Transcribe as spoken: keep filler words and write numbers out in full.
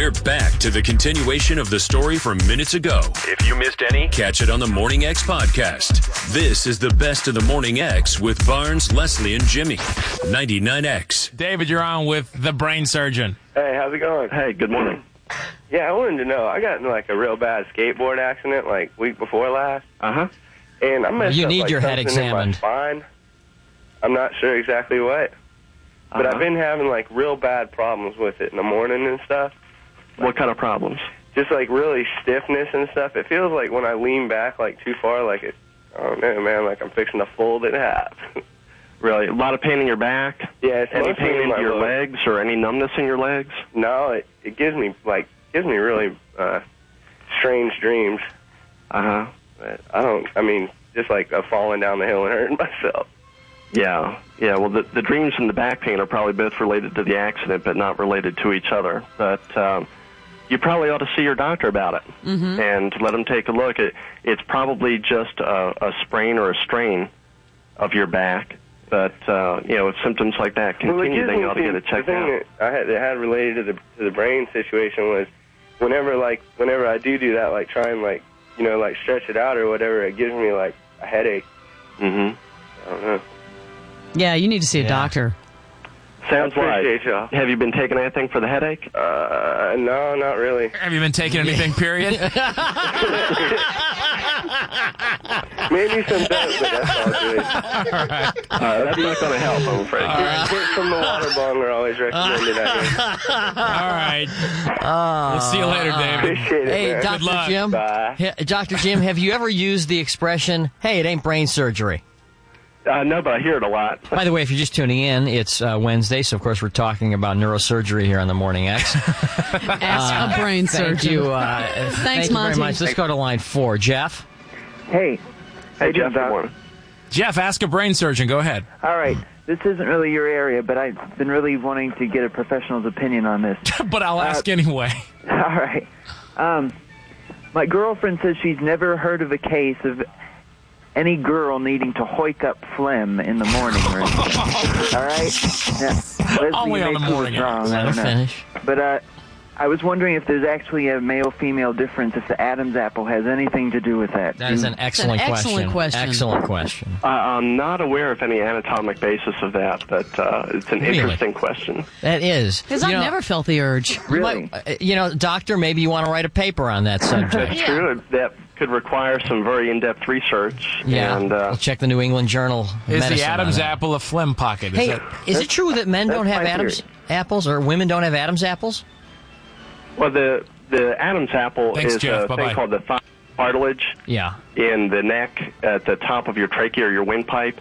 We're back to the continuation of the story from minutes ago. If you missed any, catch it on the Morning X podcast. This is the best of the Morning X with Barnes, Leslie, and Jimmy. ninety-nine X. David, you're on with the brain surgeon. Hey, how's it going? Hey, good morning. Yeah, I wanted to know. I got in like a real bad skateboard accident like week before last. Uh-huh. And I messed You up need like, your head something in examined. my spine. I'm not sure exactly what. But Uh-huh. I've been having like real bad problems with it in the morning and stuff. What kind of problems? Just like really stiffness and stuff. It feels like when I lean back like too far, like it, I don't know, man, like I'm fixing to fold in half. Really? A lot of pain in your back? Yeah, it's Any mostly pain in in my your lower- legs or any numbness in your legs? No, it, it gives me like gives me really uh, strange dreams. Uh-huh. But I don't, I mean, just like uh, falling down the hill and hurting myself. Yeah. Yeah, well, the, the dreams and the back pain are probably both related to the accident, but not related to each other. But um, you probably ought to see your doctor about it Mm-hmm. and let him take a look. It, it's probably just a, a sprain or a strain of your back. But, uh, you know, if symptoms like that Well, it continue, gives then me you ought to get some- it checked the thing out. that I had, that had related to the to the brain situation was whenever like whenever I do do that, like try and like you know like stretch it out or whatever, it gives me like a headache. Mm-hmm. I don't know. Yeah, you need to see a Yeah. doctor. Sounds I appreciate like. y'all. Have you been taking anything for the headache? Uh, no, not really. Have you been taking anything, period? Maybe some does, but that's all good. All right. Uh, that's not going to help, I'm afraid. Hits from the water bong are always recommended. I think. All right. We'll see you later, David. Appreciate it, Hey, man. Doctor luck. Jim. Bye. Hey, Doctor Jim, have you ever used the expression, hey, it ain't brain surgery? Uh, no, but I hear it a lot. By the way, if you're just tuning in, it's uh, Wednesday, so of course we're talking about neurosurgery here on the Morning X. Ask a brain Thank surgeon. you. Uh, thank you Monty. very much. Let's go to line four. Jeff? Hey. Hey, Hey, Jeff, good Doc. morning. Jeff, ask a brain surgeon. Go ahead. All right. This isn't really your area, but I've been really wanting to get a professional's opinion on this. But I'll ask anyway. All right. Um, my girlfriend says she's never heard of a case of any girl needing to hoik up phlegm in the morning or anything. All right? Now, Leslie Only on may the prove morning. us wrong, I Let her don't know. finish. But uh, I was wondering if there's actually a male-female difference, if the Adam's apple has anything to do with that. That is an excellent, excellent question. Excellent question. Uh, I'm not aware of any anatomic basis of that, but uh, it's an Really? interesting question. That is. Because You I've know, never felt the urge. you Really? might- uh, you know, doctor, maybe you want to write a paper on that subject. That's true. That could require some very in-depth research. Yeah. And, uh, We'll check the New England Journal. Is Medicine the Adam's on that. apple a phlegm pocket? Is Hey, that... is it true that men that's don't have my Adam's theory. apples, or women don't have Adam's apples? well, the the Adam's apple Thanks, is Jeff. a Bye-bye. thing called the thigh cartilage Yeah. in the neck at the top of your trachea or your windpipe.